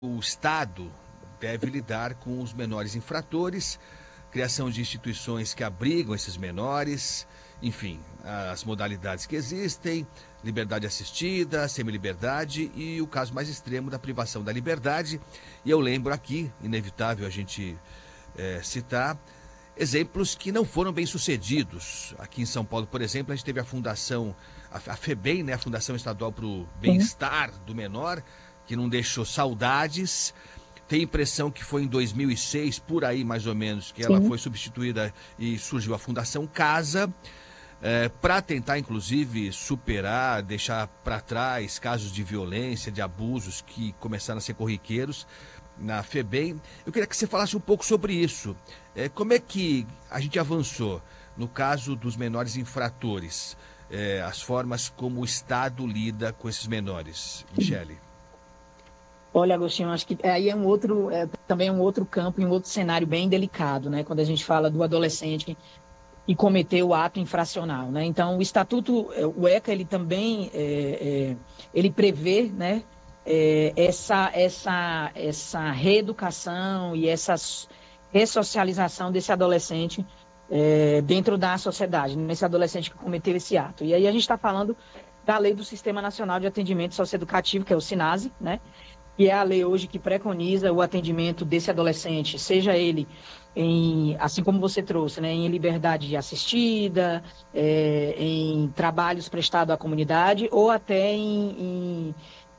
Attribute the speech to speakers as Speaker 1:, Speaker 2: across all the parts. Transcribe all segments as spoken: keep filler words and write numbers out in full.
Speaker 1: O Estado deve lidar com os menores infratores, criação de instituições que abrigam esses menores, enfim, as modalidades que existem, liberdade assistida, semi-liberdade e o caso mais extremo da privação da liberdade. E eu lembro aqui, inevitável a gente é, citar, exemplos que não foram bem sucedidos. Aqui em São Paulo, por exemplo, a gente teve a fundação, a FEBEM, né, a Fundação Estadual para o Bem-Estar do Menor, que não deixou saudades. Tem impressão que foi em dois mil e seis, por aí mais ou menos, que ela
Speaker 2: Sim.
Speaker 1: foi substituída e surgiu a Fundação Casa, é, para tentar, inclusive, superar, deixar para trás casos de violência, de abusos que começaram a ser corriqueiros na FEBEM. Eu queria que você falasse um pouco sobre isso. É, como é que a gente avançou no caso dos menores infratores? É, as formas como o Estado lida com esses menores. Michele.
Speaker 2: Olha, Agostinho, acho que aí é um outro, é, também é um outro campo e um outro cenário bem delicado, né? Quando a gente fala do adolescente que cometeu o ato infracional, né? Então, o Estatuto, o ECA, ele também, é, é, ele prevê, né? É, essa, essa, essa reeducação e essa ressocialização desse adolescente é, dentro da sociedade, nesse adolescente que cometeu esse ato. E aí a gente está falando da Lei do Sistema Nacional de Atendimento Socioeducativo, que é o SINASE, né? Que é a lei hoje que preconiza o atendimento desse adolescente, seja ele, em, assim como você trouxe, né, em liberdade assistida, é, em trabalhos prestados à comunidade ou até em, em,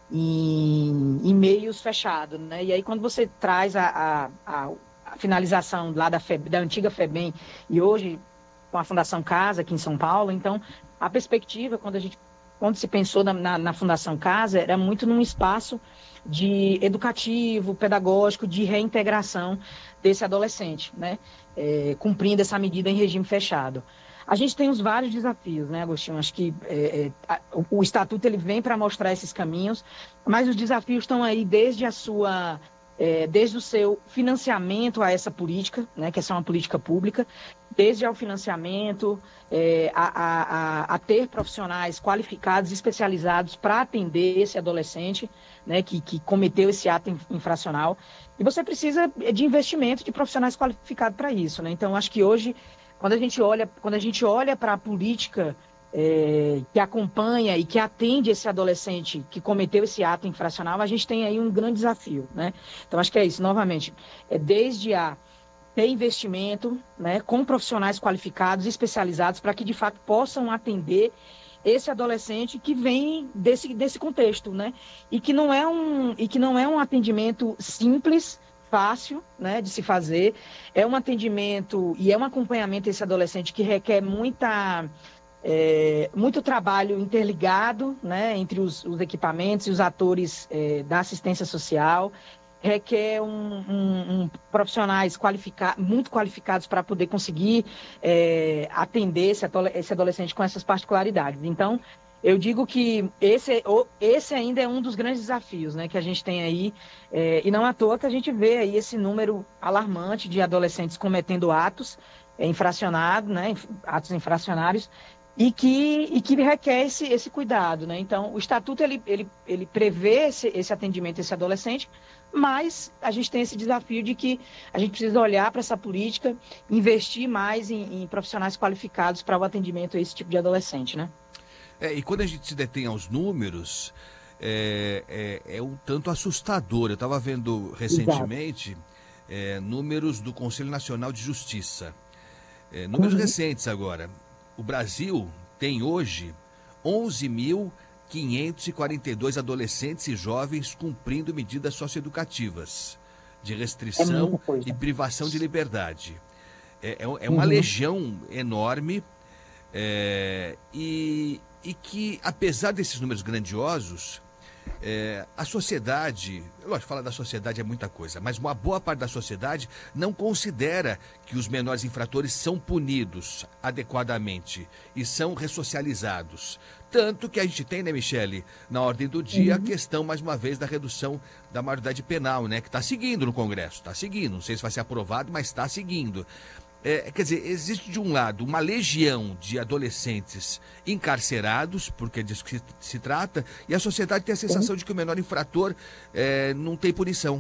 Speaker 2: em, em meios fechados, né? E aí quando você traz a, a, a, a finalização lá da, FEB, da antiga FEBEM e hoje com a Fundação Casa aqui em São Paulo, então a perspectiva, quando a gente quando se pensou na, na, na Fundação Casa, era muito num espaço de educativo, pedagógico, de reintegração desse adolescente, né? É, cumprindo essa medida em regime fechado. A gente tem os vários desafios, né, Agostinho? Acho que é, é, o, o Estatuto ele vem para mostrar esses caminhos, mas os desafios estão aí desde a sua... É, desde o seu financiamento a essa política, né, que essa é uma política pública, desde ao financiamento, é, a, a, a ter profissionais qualificados, especializados para atender esse adolescente, né, que, que cometeu esse ato infracional. E você precisa de investimento de profissionais qualificados para isso, né? Então, acho que hoje, quando a gente olha, quando a gente olha para a política É, que acompanha e que atende esse adolescente que cometeu esse ato infracional, a gente tem aí um grande desafio, né? Então, acho que é isso, novamente, é desde a ter investimento, né, com profissionais qualificados, especializados, para que, de fato, possam atender esse adolescente que vem desse, desse contexto, né? E que não é um, e que não é um atendimento simples, fácil, né, de se fazer, é um atendimento e é um acompanhamento desse adolescente que requer muita... É, muito trabalho interligado, né, entre os, os equipamentos e os atores é, da assistência social, requer um, um, um profissionais qualifica, muito qualificados para poder conseguir é, atender esse, esse adolescente com essas particularidades. Então, eu digo que esse, esse ainda é um dos grandes desafios, né, que a gente tem aí, é, e não à toa que a gente vê aí esse número alarmante de adolescentes cometendo atos é, infracionados, né, atos infracionários, e que, e que requer esse, esse cuidado, né? Então, o Estatuto, ele, ele, ele prevê esse, esse atendimento a esse adolescente, mas a gente tem esse desafio de que a gente precisa olhar para essa política, investir mais em, em profissionais qualificados para o atendimento a esse tipo de adolescente, né?
Speaker 1: É, e quando a gente se detém aos números, é, é, é um tanto assustador. Eu estava vendo recentemente é, números do Conselho Nacional de Justiça, é, números uhum. recentes agora. O Brasil tem hoje onze mil quinhentos e quarenta e dois adolescentes e jovens cumprindo medidas socioeducativas de restrição
Speaker 2: é
Speaker 1: e privação de liberdade. É, é, é uma uhum. legião enorme é, e, e que, apesar desses números grandiosos, É, a sociedade, lógico, falar da sociedade é muita coisa, mas uma boa parte da sociedade não considera que os menores infratores são punidos adequadamente e são ressocializados. Tanto que a gente tem, né, Michele, na ordem do dia, uhum. a questão, mais uma vez, da redução da maioridade penal, né, que está seguindo no Congresso, está seguindo, não sei se vai ser aprovado, mas está seguindo. É, quer dizer, existe de um lado uma legião de adolescentes encarcerados, porque é disso que se, se trata, e a sociedade tem a sensação de que o menor infrator é, não tem punição.